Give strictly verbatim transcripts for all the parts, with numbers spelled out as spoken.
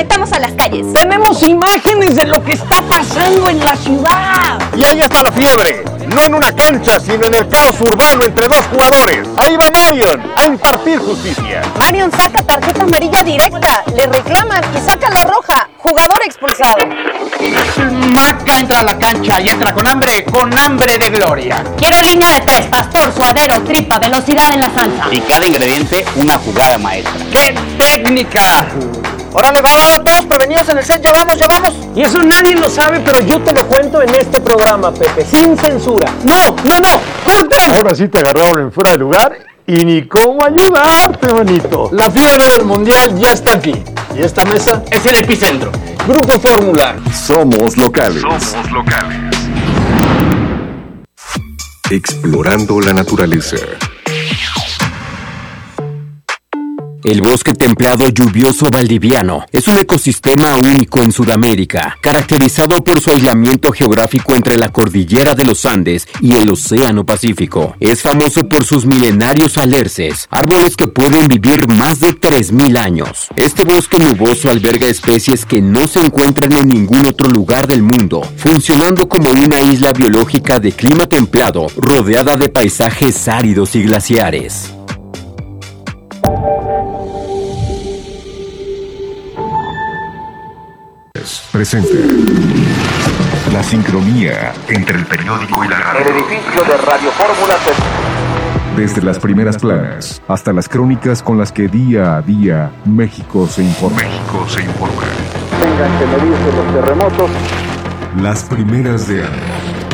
conectamos a las calles. Tenemos imágenes de lo que está pasando en la ciudad. Y ahí está la fiebre, no en una cancha, sino en el caos urbano entre dos jugadores. Ahí va Marion a impartir justicia. Marion saca tarjeta amarilla directa, le reclaman y saca la roja. Jugador expulsado. Maca entra a la cancha y entra con hambre, con hambre de gloria. Quiero línea de tres, pastor, suadero, tripa, velocidad en la salsa. Y cada ingrediente una jugada maestra. ¡Qué técnica! Órale, va, va, todos prevenidos en el set, ya vamos, ya vamos. Y eso nadie lo sabe, pero yo te lo cuento en este programa, Pepe, sin censura. ¡No, no, no! ¡Corten! Ahora sí te agarraron en fuera de lugar y ni cómo ayudarte, manito. La fiebre del mundial ya está aquí. Y esta mesa Es el epicentro. Grupo Fórmula. Somos locales. Somos locales. Explorando la naturaleza. El bosque templado lluvioso valdiviano es un ecosistema único en Sudamérica, caracterizado por su aislamiento geográfico entre la cordillera de los Andes y el Océano Pacífico. Es famoso por sus milenarios alerces, árboles que pueden vivir más de tres mil años. Este bosque nuboso alberga especies que no se encuentran en ningún otro lugar del mundo, funcionando como una isla biológica de clima templado, rodeada de paisajes áridos y glaciares. Presenta la sincronía entre el periódico y la radio. El edificio de Radio Fórmula se... Desde las primeras planas hasta las crónicas con las que día a día México se informa. México se informa. Tengan que medirse los terremotos. Las primeras de año.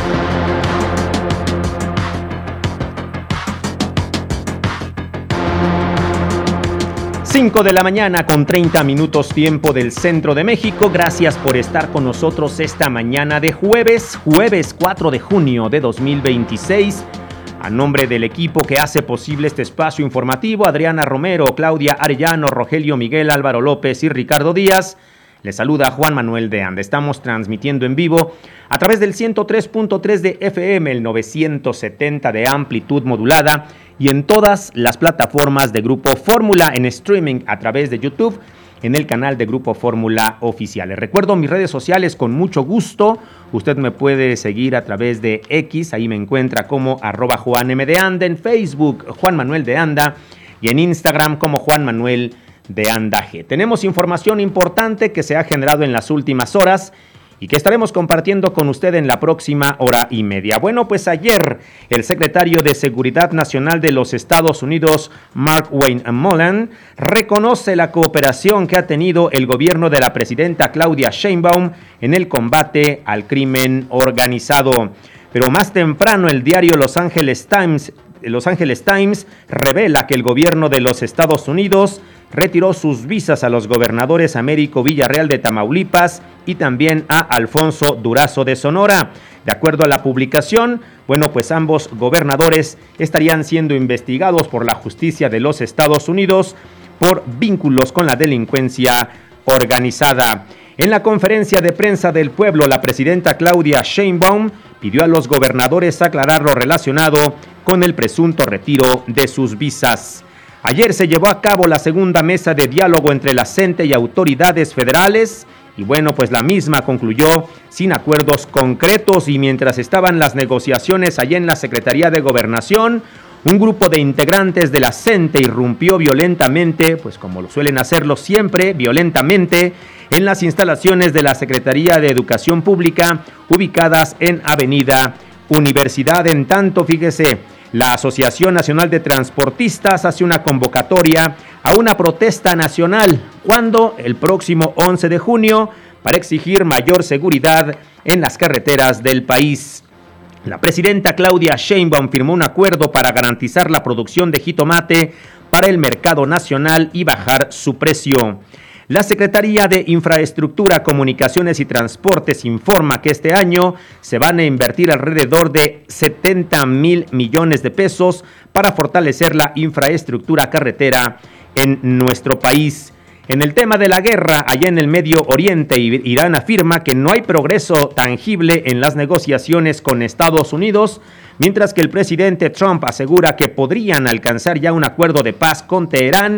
cinco de la mañana con treinta minutos tiempo del centro de México. Gracias por estar con nosotros esta mañana de jueves, jueves cuatro de junio de dos mil veintiséis. A nombre del equipo que hace posible este espacio informativo, Adriana Romero, Claudia Arellano, Rogelio Miguel, Álvaro López y Ricardo Díaz, les saluda Juan Manuel de Anda. Estamos transmitiendo en vivo a través del ciento tres punto tres de F M, el novecientos setenta de amplitud modulada y en todas las plataformas de Grupo Fórmula en streaming a través de YouTube en el canal de Grupo Fórmula Oficial. Les recuerdo mis redes sociales con mucho gusto. Usted me puede seguir a través de X, ahí me encuentra como arroba Juan M de Anda, en Facebook Juan Manuel de Anda y en Instagram como Juan Manuel de Anda G. Tenemos información importante que se ha generado en las últimas horas y que estaremos compartiendo con usted en la próxima hora y media. Bueno, pues ayer el secretario de Seguridad Nacional de los Estados Unidos, Mark Wayne reconoce la cooperación que ha tenido el gobierno de la presidenta Claudia Sheinbaum en el combate al crimen organizado. Pero más temprano el diario Los Angeles Times, Los Angeles Times revela que el gobierno de los Estados Unidos retiró sus visas a los gobernadores Américo Villarreal de Tamaulipas y también a Alfonso Durazo de Sonora. De acuerdo a la publicación, bueno, pues ambos gobernadores estarían siendo investigados por la justicia de los Estados Unidos por vínculos con la delincuencia organizada. En la conferencia de prensa del pueblo, la presidenta Claudia Sheinbaum pidió a los gobernadores aclarar lo relacionado con el presunto retiro de sus visas. Ayer se llevó a cabo la segunda mesa de diálogo entre la C E N T E y autoridades federales y bueno, pues la misma concluyó sin acuerdos concretos y mientras estaban las negociaciones allá en la Secretaría de Gobernación, un grupo de integrantes de la C E N T E irrumpió violentamente, pues como lo suelen hacerlo siempre, violentamente, en las instalaciones de la Secretaría de Educación Pública ubicadas en Avenida Universidad. En tanto, fíjese, la Asociación Nacional de Transportistas hace una convocatoria a una protesta nacional, ¿cuándo? El próximo once de junio, para exigir mayor seguridad en las carreteras del país. La presidenta Claudia Sheinbaum firmó un acuerdo para garantizar la producción de jitomate para el mercado nacional y bajar su precio. La Secretaría de Infraestructura, Comunicaciones y Transportes informa que este año se van a invertir alrededor de setenta mil millones de pesos para fortalecer la infraestructura carretera en nuestro país. En el tema de la guerra, allá en el Medio Oriente, Irán afirma que no hay progreso tangible en las negociaciones con Estados Unidos, mientras que el presidente Trump asegura que podrían alcanzar ya un acuerdo de paz con Teherán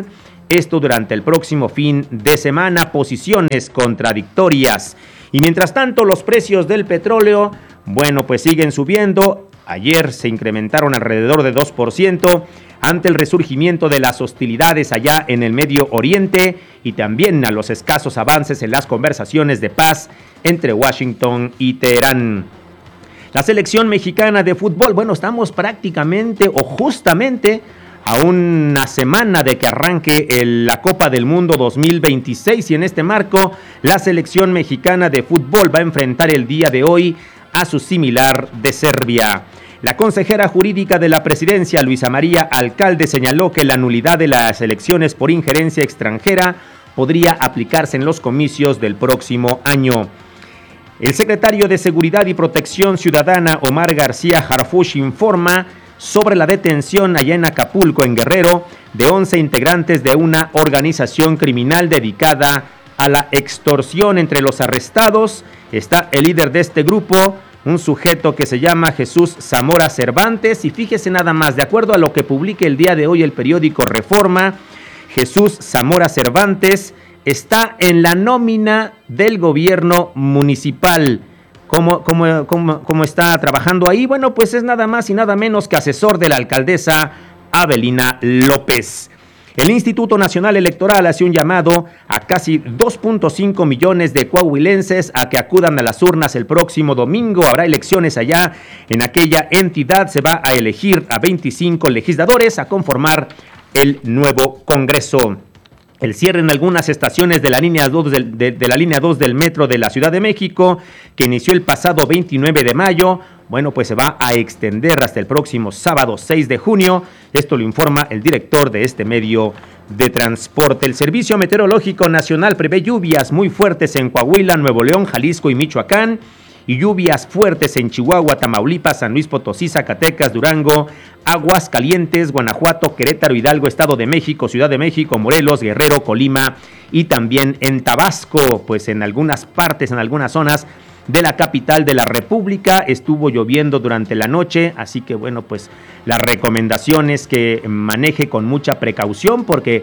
Esto durante el próximo fin de semana, posiciones contradictorias. Y mientras tanto, los precios del petróleo, bueno, pues siguen subiendo. Ayer se incrementaron alrededor de dos por ciento ante el resurgimiento de las hostilidades allá en el Medio Oriente y también a los escasos avances en las conversaciones de paz entre Washington y Teherán. La selección mexicana de fútbol, bueno, estamos prácticamente o justamente a una semana de que arranque el, la Copa del Mundo dos mil veintiséis y en este marco la selección mexicana de fútbol va a enfrentar el día de hoy a su similar de Serbia. La consejera jurídica de la presidencia, Luisa María Alcalde, señaló que la nulidad de las elecciones por injerencia extranjera podría aplicarse en los comicios del próximo año. El secretario de Seguridad y Protección Ciudadana, Omar García Harfuch, informa sobre la detención allá en Acapulco, en Guerrero, de once integrantes de una organización criminal dedicada a la extorsión. Entre los arrestados está el líder de este grupo, un sujeto que se llama Jesús Zamora Cervantes, y fíjese nada más, de acuerdo a lo que publica el día de hoy el periódico Reforma, Jesús Zamora Cervantes está en la nómina del gobierno municipal. ¿Cómo, cómo, cómo, cómo está trabajando ahí? Bueno, pues es nada más y nada menos que asesor de la alcaldesa Avelina López. El Instituto Nacional Electoral hace un llamado a casi dos punto cinco millones de coahuilenses a que acudan a las urnas el próximo domingo. Habrá elecciones allá en aquella entidad. Se va a elegir a veinticinco legisladores a conformar el nuevo Congreso. El cierre en algunas estaciones de la línea dos del, de, de la línea dos del metro de la Ciudad de México, que inició el pasado veintinueve de mayo, bueno, pues se va a extender hasta el próximo sábado seis de junio. Esto lo informa el director de este medio de transporte. El Servicio Meteorológico Nacional prevé lluvias muy fuertes en Coahuila, Nuevo León, Jalisco y Michoacán, y lluvias fuertes en Chihuahua, Tamaulipas, San Luis Potosí, Zacatecas, Durango, Aguascalientes, Guanajuato, Querétaro, Hidalgo, Estado de México, Ciudad de México, Morelos, Guerrero, Colima y también en Tabasco. Pues en algunas partes, en algunas zonas de la capital de la República estuvo lloviendo durante la noche, así que bueno, pues la recomendación es que maneje con mucha precaución porque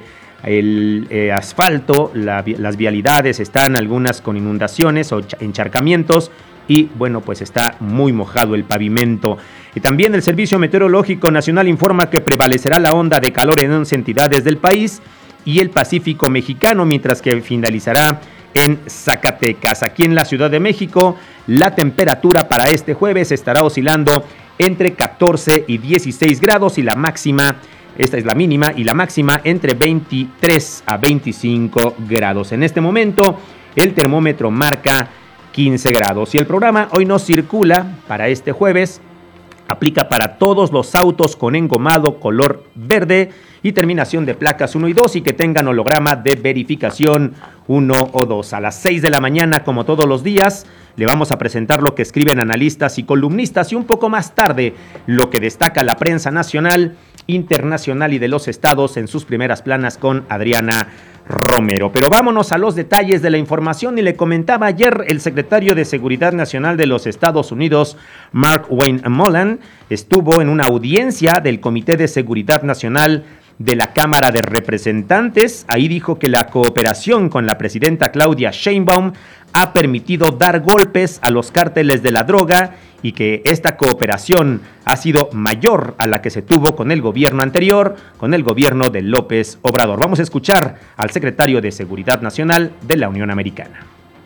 el eh, asfalto, la, las vialidades están algunas con inundaciones o encharcamientos y bueno, pues está muy mojado el pavimento. Y también el Servicio Meteorológico Nacional informa que prevalecerá la onda de calor en once entidades del país y el Pacífico mexicano, mientras que finalizará en Zacatecas. Aquí en la Ciudad de México, la temperatura para este jueves estará oscilando entre catorce y dieciséis grados y la máxima, esta es la mínima, y la máxima entre veintitrés a veinticinco grados. En este momento, el termómetro marca quince grados. Y el programa Hoy No Circula para este jueves aplica para todos los autos con engomado color verde y terminación de placas uno y dos y que tengan holograma de verificación uno o dos. A las seis de la mañana, como todos los días, le vamos a presentar lo que escriben analistas y columnistas y un poco más tarde lo que destaca la prensa nacional, internacional y de los estados en sus primeras planas con Adriana Romero. Pero vámonos a los detalles de la información y le comentaba ayer el secretario de Seguridad Nacional de los Estados Unidos, Mark Wayne Mullen, estuvo en una audiencia del Comité de Seguridad Nacional de la Cámara de Representantes. Ahí dijo que la cooperación con la presidenta Claudia Sheinbaum ha permitido dar golpes a los cárteles de la droga y que esta cooperación ha sido mayor a la que se tuvo con el gobierno anterior, con el gobierno de López Obrador. Vamos a escuchar al secretario de Seguridad Nacional de la Unión Americana.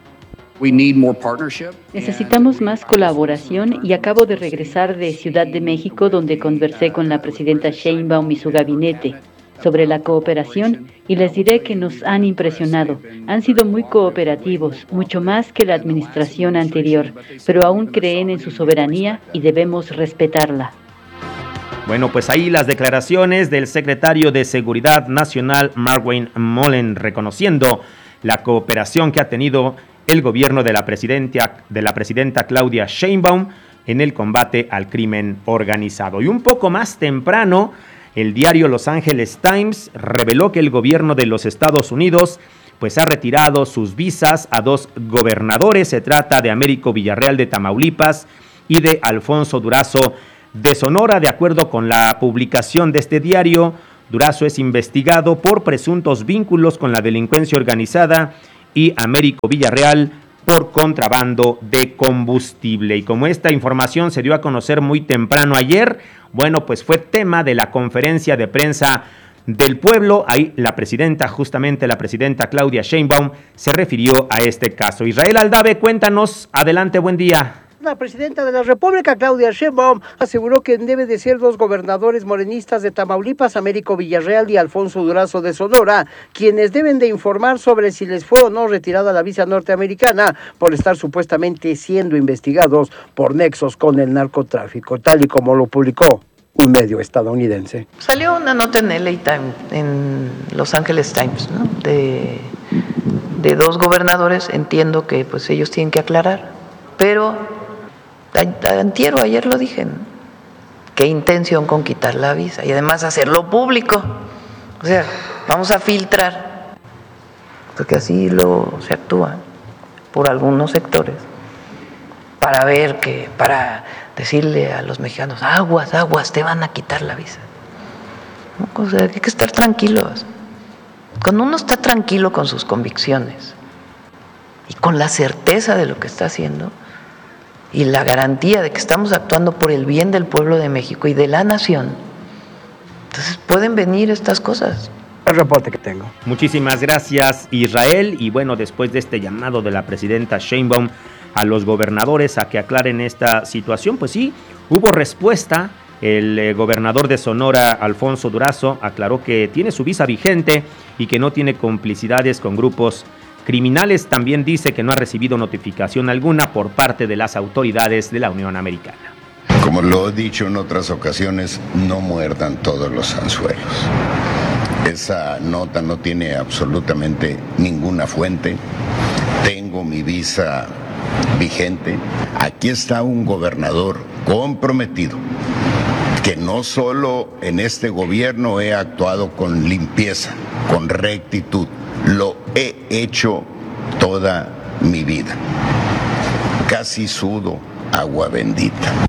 Necesitamos más colaboración y acabo de regresar de Ciudad de México, donde conversé con la presidenta Sheinbaum y su gabinete sobre la cooperación y les diré que nos han impresionado. Han sido muy cooperativos, mucho más que la administración anterior, pero aún creen en su soberanía y debemos respetarla. Bueno, pues ahí las declaraciones del secretario de Seguridad Nacional, Mark Wayne Mullen, reconociendo la cooperación que ha tenido el gobierno de la presidenta, de la presidenta Claudia Sheinbaum en el combate al crimen organizado. Y un poco más temprano, el diario Los Angeles Times reveló que el gobierno de los Estados Unidos pues ha retirado sus visas a dos gobernadores. Se trata de Américo Villarreal de Tamaulipas y de Alfonso Durazo de Sonora. De acuerdo con la publicación de este diario, Durazo es investigado por presuntos vínculos con la delincuencia organizada y Américo Villarreal por contrabando de combustible. Y como esta información se dio a conocer muy temprano ayer, bueno, pues fue tema de la conferencia de prensa del pueblo. Ahí la presidenta, justamente la presidenta Claudia Sheinbaum, se refirió a este caso. Israel Aldave, cuéntanos. Adelante, buen día. La presidenta de la República, Claudia Sheinbaum, aseguró que debe de ser dos gobernadores morenistas de Tamaulipas, Américo Villarreal y Alfonso Durazo de Sonora, quienes deben de informar sobre si les fue o no retirada la visa norteamericana por estar supuestamente siendo investigados por nexos con el narcotráfico, tal y como lo publicó un medio estadounidense. Salió una nota en L A Times, en Los Angeles Times, ¿no? de, de dos gobernadores. Entiendo que pues ellos tienen que aclarar, pero antier o ayer lo dije, ¿no? Qué intención con quitar la visa y además hacerlo público. O sea, vamos a filtrar, porque así lo se actúa por algunos sectores, para ver que, para decirle a los mexicanos, aguas, aguas, te van a quitar la visa. O sea, hay que estar tranquilos. Cuando uno está tranquilo con sus convicciones y con la certeza de lo que está haciendo, y la garantía de que estamos actuando por el bien del pueblo de México y de la nación, entonces pueden venir estas cosas. El reporte que tengo. Muchísimas gracias, Israel. Y bueno, después de este llamado de la presidenta Sheinbaum a los gobernadores a que aclaren esta situación, pues sí, hubo respuesta. El eh, gobernador de Sonora, Alfonso Durazo, aclaró que tiene su visa vigente y que no tiene complicidades con grupos criminales. También dice que no ha recibido notificación alguna por parte de las autoridades de la Unión Americana. Como lo he dicho en otras ocasiones, no muerdan todos los anzuelos. Esa nota no tiene absolutamente ninguna fuente. Tengo mi visa vigente. Aquí está un gobernador comprometido, que no solo en este gobierno he actuado con limpieza, con rectitud, lo he hecho toda mi vida. Casi sudo agua bendita.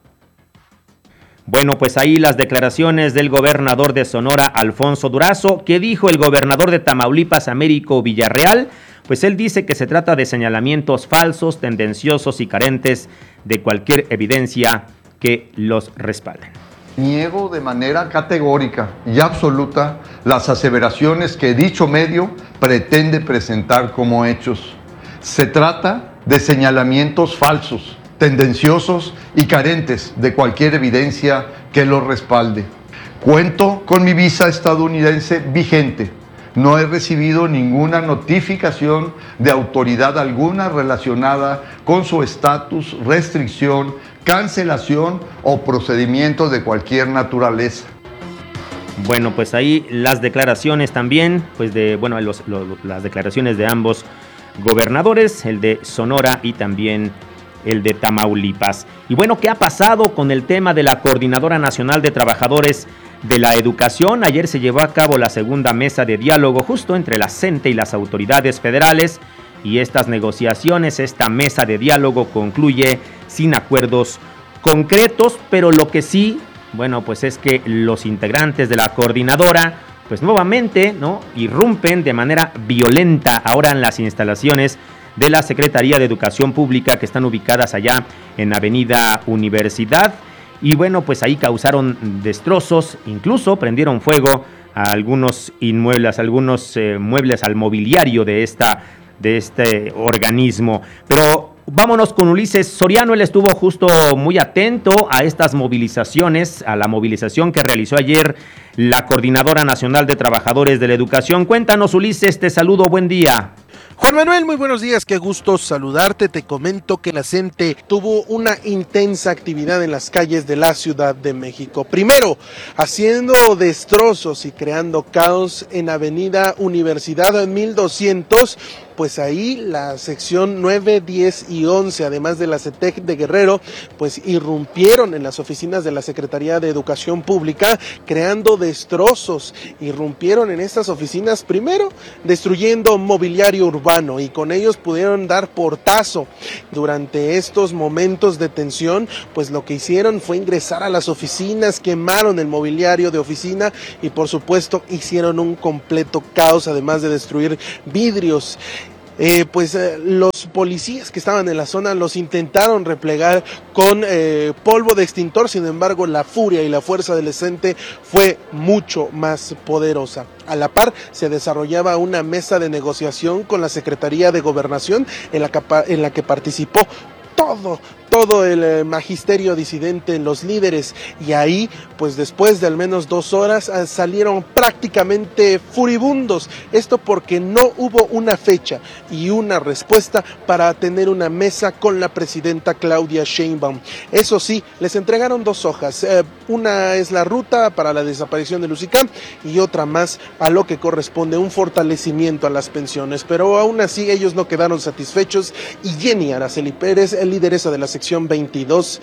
Bueno, pues ahí las declaraciones del gobernador de Sonora, Alfonso Durazo. ¿Qué dijo el gobernador de Tamaulipas, Américo Villarreal? Pues él dice que se trata de señalamientos falsos, tendenciosos y carentes de cualquier evidencia que los respalden. Niego de manera categórica y absoluta las aseveraciones que dicho medio pretende presentar como hechos. Se trata de señalamientos falsos, tendenciosos y carentes de cualquier evidencia que los respalde. Cuento con mi visa estadounidense vigente. No he recibido ninguna notificación de autoridad alguna relacionada con su estatus, restricción, cancelación o procedimientos de cualquier naturaleza. Bueno, pues ahí las declaraciones también, pues de, bueno, los, los, las declaraciones de ambos gobernadores, el de Sonora y también el de Tamaulipas. Y bueno, ¿qué ha pasado con el tema de la Coordinadora Nacional de Trabajadores de la Educación? Ayer se llevó a cabo la segunda mesa de diálogo justo entre la CENTE y las autoridades federales, y estas negociaciones, esta mesa de diálogo concluye sin acuerdos concretos, pero lo que sí, bueno, pues es que los integrantes de la coordinadora, pues nuevamente, ¿no?, irrumpen de manera violenta ahora en las instalaciones de la Secretaría de Educación Pública, que están ubicadas allá en Avenida Universidad, y bueno, pues ahí causaron destrozos, incluso prendieron fuego a algunos inmuebles, algunos eh, muebles al mobiliario de esta de este organismo. Pero vámonos con Ulises Soriano. Él estuvo justo muy atento a estas movilizaciones, a la movilización que realizó ayer la Coordinadora Nacional de Trabajadores de la Educación. Cuéntanos, Ulises, te saludo, buen día. Juan Manuel, muy buenos días, qué gusto saludarte. Te comento que la CENTE tuvo una intensa actividad en las calles de la Ciudad de México. Primero, haciendo destrozos y creando caos en Avenida Universidad mil doscientos, pues ahí la sección nueve, diez y once, además de la CETEC de Guerrero, pues irrumpieron en las oficinas de la Secretaría de Educación Pública, creando destrozos. Irrumpieron en estas oficinas, primero destruyendo mobiliario urbano, y con ellos pudieron dar portazo. Durante estos momentos de tensión, pues lo que hicieron fue ingresar a las oficinas, quemaron el mobiliario de oficina y por supuesto hicieron un completo caos, además de destruir vidrios. Eh, pues eh, los policías que estaban en la zona los intentaron replegar con eh, polvo de extintor, sin embargo la furia y la fuerza del ente fue mucho más poderosa. A la par se desarrollaba una mesa de negociación con la Secretaría de Gobernación en la que, en la que participó todo, todo el magisterio disidente, los líderes, y ahí, pues después de al menos dos horas, salieron prácticamente furibundos. Esto porque no hubo una fecha y una respuesta para tener una mesa con la presidenta Claudia Sheinbaum. Eso sí, les entregaron dos hojas. Eh, una es la ruta para la desaparición de Lusicam y otra más a lo que corresponde un fortalecimiento a las pensiones. Pero aún así ellos no quedaron satisfechos y Jenny Araceli Pérez, lideresa de la sección veintidós,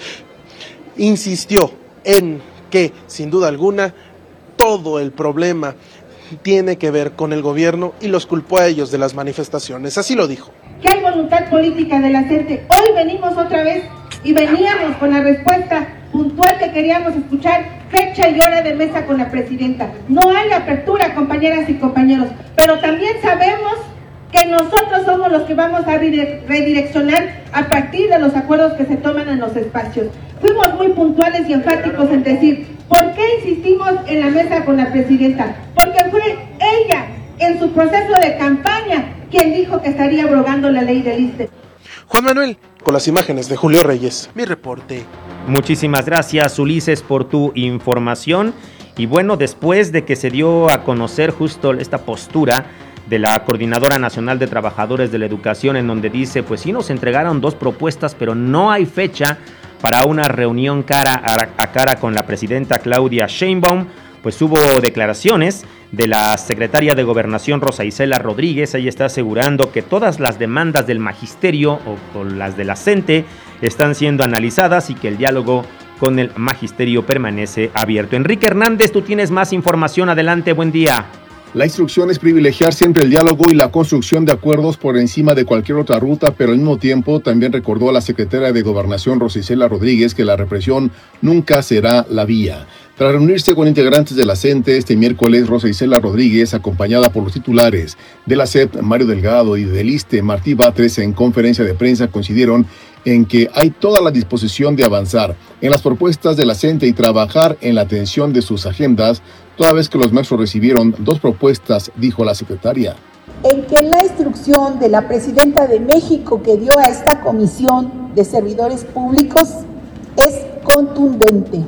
insistió en que, sin duda alguna, todo el problema tiene que ver con el gobierno y los culpó a ellos de las manifestaciones. Así lo dijo. Que hay voluntad política de la gente. Hoy venimos otra vez y veníamos con la respuesta puntual que queríamos escuchar, fecha y hora de mesa con la presidenta. No hay apertura, compañeras y compañeros, pero también sabemos que nosotros somos los que vamos a redireccionar a partir de los acuerdos que se toman en los espacios. Fuimos muy puntuales y enfáticos en decir, ¿por qué insistimos en la mesa con la presidenta? Porque fue ella, en su proceso de campaña, quien dijo que estaría abrogando la ley del I S S S T E. Juan Manuel, con las imágenes de Julio Reyes, mi reporte. Muchísimas gracias, Ulises, por tu información. Y bueno, después de que se dio a conocer justo esta postura de la Coordinadora Nacional de Trabajadores de la Educación, en donde dice, pues sí nos entregaron dos propuestas, pero no hay fecha para una reunión cara a cara con la presidenta Claudia Sheinbaum, pues hubo declaraciones de la secretaria de Gobernación Rosa Isela Rodríguez. Ella está asegurando que todas las demandas del magisterio o, o las de la CENTE están siendo analizadas y que el diálogo con el magisterio permanece abierto. Enrique Hernández, tú tienes más información, adelante, buen día. La instrucción es privilegiar siempre el diálogo y la construcción de acuerdos por encima de cualquier otra ruta, pero al mismo tiempo también recordó a la secretaria de Gobernación Rosa Isela Rodríguez que la represión nunca será la vía. Tras reunirse con integrantes de la CENTE este miércoles, Rosa Isela Rodríguez, acompañada por los titulares de la S E P, Mario Delgado, y del I S S S T E, Martí Batres, en conferencia de prensa coincidieron en que hay toda la disposición de avanzar en las propuestas de la CENTE y trabajar en la atención de sus agendas, toda vez que los maestros recibieron dos propuestas, dijo la secretaria. En que la instrucción de la presidenta de México que dio a esta comisión de servidores públicos es contundente.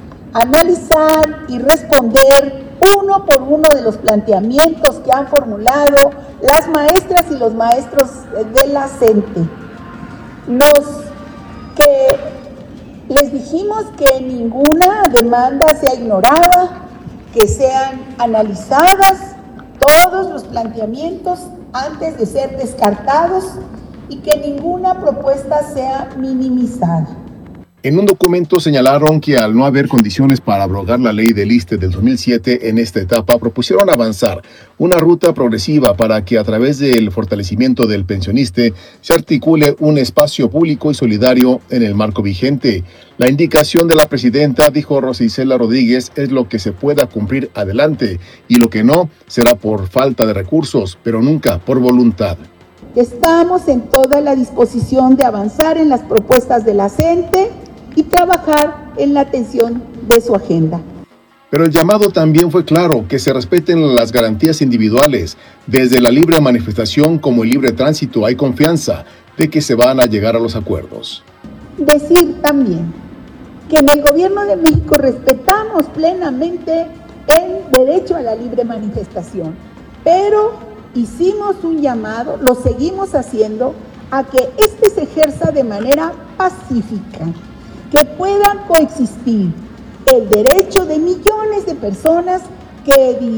Analizar y responder uno por uno de los planteamientos que han formulado las maestras y los maestros de la CENTE. Nos que les dijimos que ninguna demanda sea ignorada, que sean analizadas todos los planteamientos antes de ser descartados y que ninguna propuesta sea minimizada. En un documento señalaron que al no haber condiciones para abrogar la ley del I S S S T E del dos mil siete en esta etapa, propusieron avanzar una ruta progresiva para que a través del fortalecimiento del pensionista se articule un espacio público y solidario en el marco vigente. La indicación de la presidenta, dijo Rosa Isela Rodríguez, es lo que se pueda cumplir adelante y lo que no será por falta de recursos, pero nunca por voluntad. Estamos en toda la disposición de avanzar en las propuestas de la CENTE y trabajar en la atención de su agenda. Pero el llamado también fue claro, que se respeten las garantías individuales. Desde la libre manifestación como el libre tránsito hay confianza de que se van a llegar a los acuerdos. Decir también que en el Gobierno de México respetamos plenamente el derecho a la libre manifestación, pero hicimos un llamado, lo seguimos haciendo, a que este se ejerza de manera pacífica, que puedan coexistir el derecho de millones de personas que di,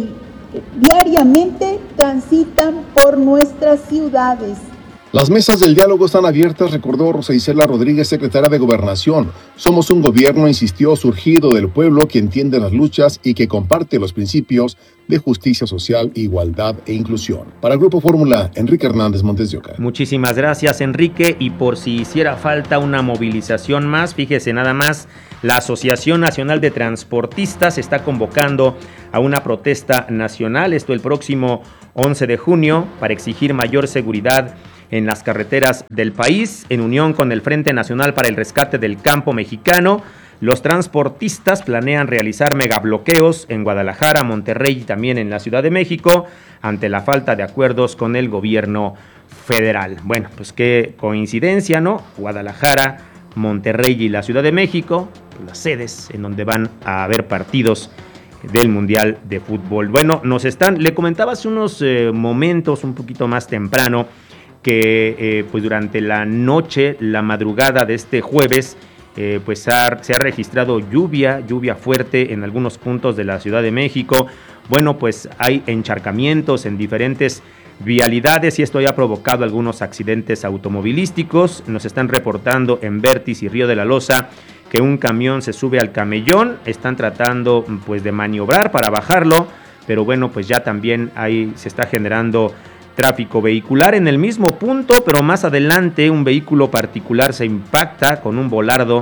que diariamente transitan por nuestras ciudades. Las mesas del diálogo están abiertas, recordó Rosa Isela Rodríguez, secretaria de Gobernación. Somos un gobierno, insistió, surgido del pueblo que entiende las luchas y que comparte los principios de justicia social, igualdad e inclusión. Para el Grupo Fórmula, Enrique Hernández Montes de Oca. Muchísimas gracias, Enrique. Y por si hiciera falta una movilización más, fíjese nada más, la Asociación Nacional de Transportistas está convocando a una protesta nacional, esto el próximo once de junio, para exigir mayor seguridad en las carreteras del país. En unión con el Frente Nacional para el Rescate del Campo Mexicano, los transportistas planean realizar megabloqueos en Guadalajara, Monterrey y también en la Ciudad de México ante la falta de acuerdos con el gobierno federal. Bueno, pues qué coincidencia, ¿no? Guadalajara, Monterrey y la Ciudad de México, las sedes en donde van a haber partidos del Mundial de Fútbol. Bueno, nos están, le comentaba hace unos eh, momentos un poquito más temprano que eh, pues durante la noche, la madrugada de este jueves, eh, pues ha, se ha registrado lluvia, lluvia fuerte en algunos puntos de la Ciudad de México. Bueno, pues hay encharcamientos en diferentes vialidades y esto ya ha provocado algunos accidentes automovilísticos. Nos están reportando en Vértiz y Río de la Loza que un camión se sube al camellón, están tratando pues de maniobrar para bajarlo, pero bueno, pues ya también ahí se está generando tráfico vehicular en el mismo punto, pero más adelante un vehículo particular se impacta con un volardo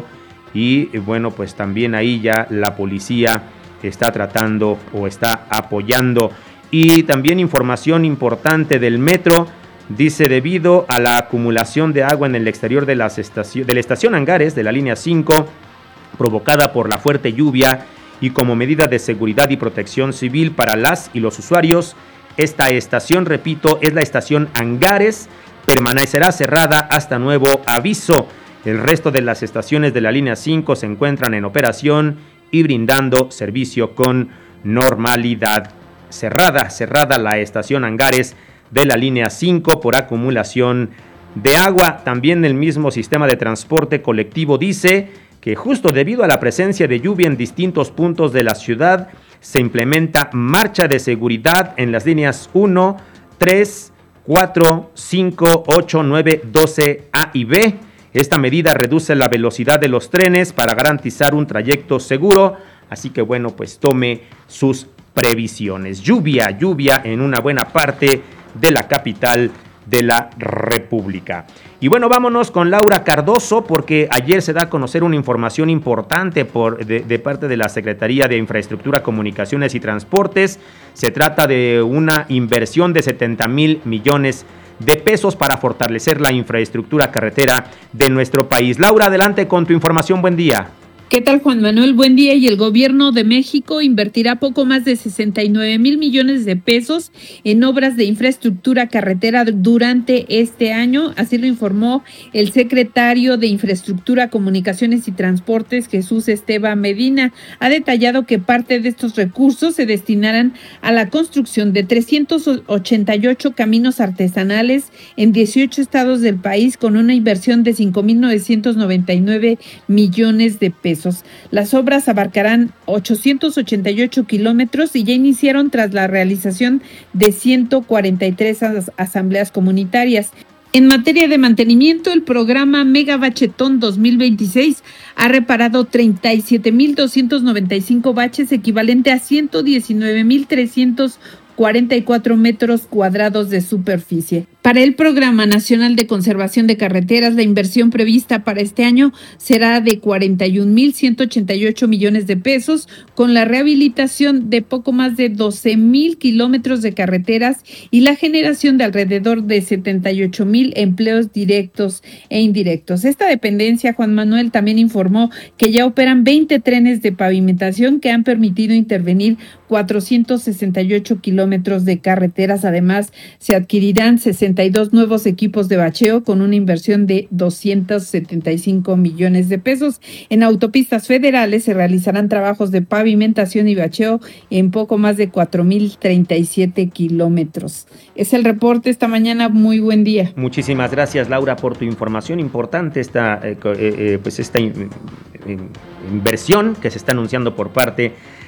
y bueno, pues también ahí ya la policía está tratando o está apoyando. Y también información importante del metro, dice debido a la acumulación de agua en el exterior de, las estación, de la estación Angares de la línea cinco, provocada por la fuerte lluvia y como medida de seguridad y protección civil para las y los usuarios, esta estación, repito, es la estación Angares, permanecerá cerrada hasta nuevo aviso. El resto de las estaciones de la línea cinco se encuentran en operación y brindando servicio con normalidad. Cerrada, cerrada la estación Angares de la línea cinco por acumulación de agua. También el mismo sistema de transporte colectivo dice que justo debido a la presencia de lluvia en distintos puntos de la ciudad, se implementa marcha de seguridad en las líneas uno, tres, cuatro, cinco, ocho, nueve, doce A y B. Esta medida reduce la velocidad de los trenes para garantizar un trayecto seguro, así que bueno, pues tome sus previsiones. Lluvia, lluvia en una buena parte de la capital de la República. Y bueno, vámonos con Laura Cardoso, porque ayer se da a conocer una información importante por, de, de parte de la Secretaría de Infraestructura, Comunicaciones y Transportes. Se trata de una inversión de setenta mil millones de pesos para fortalecer la infraestructura carretera de nuestro país. Laura, adelante con tu información. Buen día. ¿Qué tal, Juan Manuel? Buen día. Y el gobierno de México invertirá poco más de sesenta y nueve mil millones de pesos en obras de infraestructura carretera durante este año. Así lo informó el secretario de Infraestructura, Comunicaciones y Transportes, Jesús Esteban Medina. Ha detallado que parte de estos recursos se destinarán a la construcción de trescientos ochenta y ocho caminos artesanales en dieciocho estados del país con una inversión de cinco mil novecientos noventa y nueve millones de pesos. Las obras abarcarán ochocientos ochenta y ocho kilómetros y ya iniciaron tras la realización de ciento cuarenta y tres as- asambleas comunitarias. En materia de mantenimiento, el programa Mega Bachetón dos mil veintiséis ha reparado treinta y siete mil doscientos noventa y cinco baches, equivalente a ciento diecinueve mil trescientos cuarenta y cuatro metros cuadrados de superficie. Para el Programa Nacional de Conservación de Carreteras, la inversión prevista para este año será de cuarenta y un mil ciento ochenta y ocho millones de pesos, con la rehabilitación de poco más de doce mil kilómetros de carreteras y la generación de alrededor de setenta y ocho mil empleos directos e indirectos. Esta dependencia, Juan Manuel, también informó que ya operan veinte trenes de pavimentación que han permitido intervenir cuatrocientos sesenta y ocho kilómetros de carreteras. Además, se adquirirán sesenta y dos nuevos equipos de bacheo con una inversión de doscientos setenta y cinco millones de pesos. En autopistas federales se realizarán trabajos de pavimentación y bacheo en poco más de cuatro mil treinta y siete kilómetros. Es el reporte esta mañana. Muy buen día. Muchísimas gracias, Laura, por tu información importante. Esta, eh, eh, pues esta in, in, inversión que se está anunciando por parte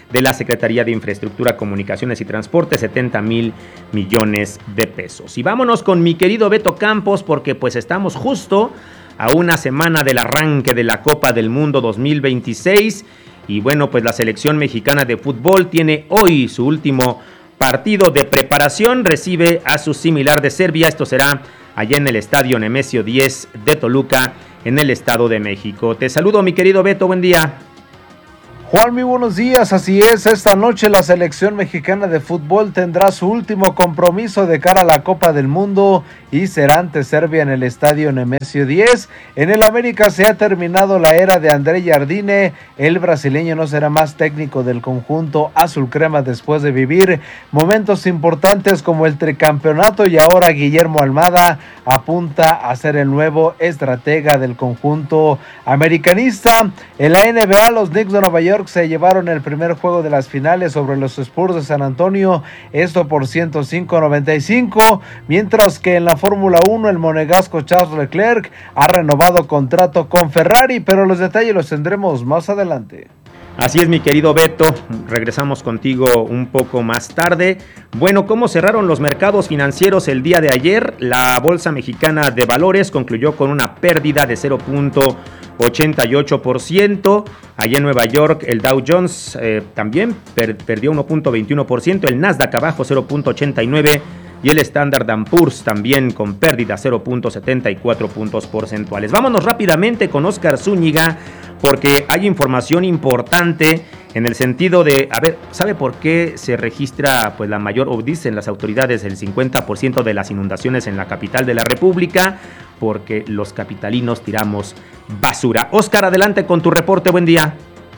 de la Secretaría de Infraestructura, Comunicaciones y Transporte, setenta mil millones de pesos. Y vámonos con mi querido Beto Campos, porque pues estamos justo a una semana del arranque de la Copa del Mundo dos mil veintiséis. Y bueno, pues la selección mexicana de fútbol tiene hoy su último partido de preparación, recibe a su similar de Serbia. Esto será allá en el Estadio Nemesio diez de Toluca, en el Estado de México. Te saludo, mi querido Beto, buen día. Juan, muy buenos días. Así es, esta noche la selección mexicana de fútbol tendrá su último compromiso de cara a la Copa del Mundo y será ante Serbia en el Estadio Nemesio diez. En el América se ha terminado la era de André Jardine. El brasileño no será más técnico del conjunto azul crema después de vivir momentos importantes como el tricampeonato, y ahora Guillermo Almada apunta a ser el nuevo estratega del conjunto americanista. En la N B A, los Knicks de Nueva York se llevaron el primer juego de las finales sobre los Spurs de San Antonio, esto por ciento cinco a noventa y cinco, mientras que en la Fórmula uno el monegasco Charles Leclerc ha renovado contrato con Ferrari, pero los detalles los tendremos más adelante. Así es, mi querido Beto, regresamos contigo un poco más tarde. Bueno, ¿cómo cerraron los mercados financieros el día de ayer? La Bolsa Mexicana de Valores concluyó con una pérdida de cero punto ochenta y ocho por ciento. Allá en Nueva York el Dow Jones eh, también per- perdió uno punto veintiuno por ciento, el Nasdaq abajo cero punto ochenta y nueve por ciento y el Standard and Poor's también con pérdida cero punto setenta y cuatro puntos porcentuales. Vámonos rápidamente con Oscar Zúñiga, porque hay información importante en el sentido de, a ver, ¿sabe por qué se registra pues la mayor, o dicen las autoridades, el cincuenta por ciento de las inundaciones en la capital de la República? Porque los capitalinos tiramos basura. Oscar, adelante con tu reporte, buen día.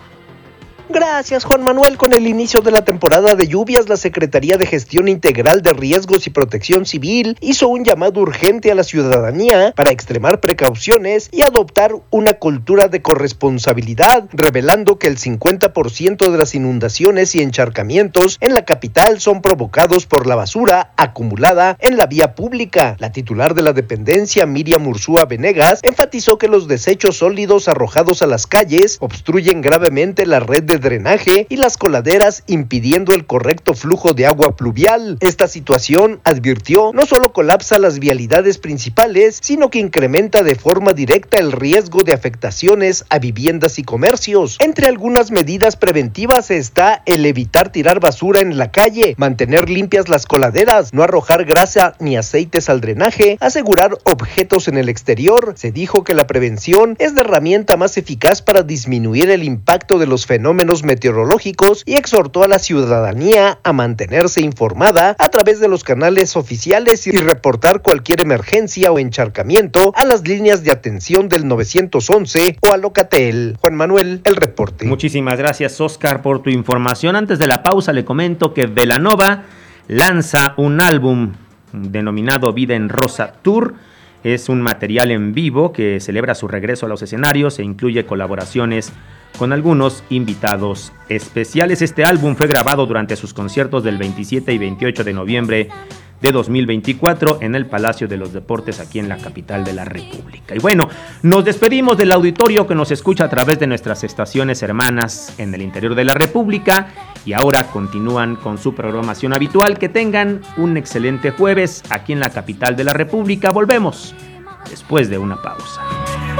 Gracias, Juan Manuel. Con el inicio de la temporada de lluvias, la Secretaría de Gestión Integral de Riesgos y Protección Civil hizo un llamado urgente a la ciudadanía para extremar precauciones y adoptar una cultura de corresponsabilidad, revelando que el cincuenta por ciento de las inundaciones y encharcamientos en la capital son provocados por la basura acumulada en la vía pública. La titular de la dependencia, Miriam Ursúa Venegas, enfatizó que los desechos sólidos arrojados a las calles obstruyen gravemente la red de drenaje y las coladeras, impidiendo el correcto flujo de agua pluvial. Esta situación, advirtió, no solo colapsa las vialidades principales, sino que incrementa de forma directa el riesgo de afectaciones a viviendas y comercios. Entre algunas medidas preventivas está el evitar tirar basura en la calle, mantener limpias las coladeras, no arrojar grasa ni aceites al drenaje, asegurar objetos en el exterior. Se dijo que la prevención es la herramienta más eficaz para disminuir el impacto de los fenómenos meteorológicos y exhortó a la ciudadanía a mantenerse informada a través de los canales oficiales y reportar cualquier emergencia o encharcamiento a las líneas de atención del nueve once o a Locatel. Juan Manuel, el reporte. Muchísimas gracias, Oscar, por tu información. Antes de la pausa le comento que Belanova lanza un álbum denominado Vida en Rosa Tour. Es un material en vivo que celebra su regreso a los escenarios e incluye colaboraciones con algunos invitados especiales. Este álbum fue grabado durante sus conciertos del veintisiete y veintiocho de noviembre de dos mil veinticuatro en el Palacio de los Deportes aquí en la capital de la República. Y bueno, nos despedimos del auditorio que nos escucha a través de nuestras estaciones hermanas en el interior de la República y ahora continúan con su programación habitual. Que tengan un excelente jueves aquí en la capital de la República. Volvemos después de una pausa.